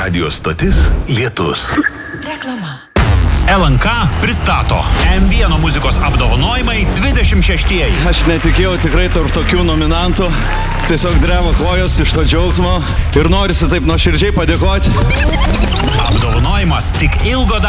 Radio stotis Lietus. Reklama. LNK pristato M1 muzikos apdovanojimai 26-ieji. Aš netikėjau tikrai tarp tokių nominantų. Tiesiog dreba kojos iš to džiaugsmo ir norisi taip nuoširdžiai padėkoti. Apdovanojimas tik ilgo